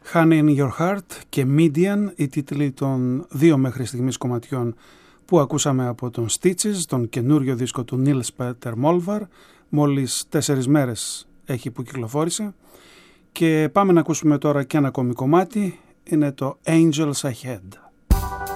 Honey in Your Heart και Median, οι τίτλοι των δύο μέχρι στιγμής κομματιών που ακούσαμε από τον Stitches, τον καινούριο δίσκο του Nils Petter Molvar. Μόλις 4 μέρες έχει που κυκλοφόρησε. Και πάμε να ακούσουμε τώρα και ένα ακόμη κομμάτι, είναι το Angels Ahead.